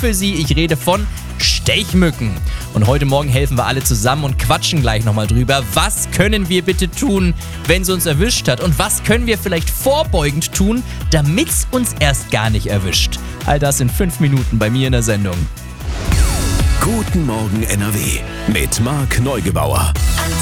für Sie. Ich rede von Stechmücken. Und heute Morgen helfen wir alle zusammen und quatschen gleich nochmal drüber. Was können wir bitte tun, wenn es uns erwischt hat? Und was können wir vielleicht vorbeugend tun, damit es uns erst gar nicht erwischt? All das in 5 Minuten bei mir in der Sendung. Guten Morgen NRW mit Marc Neugebauer.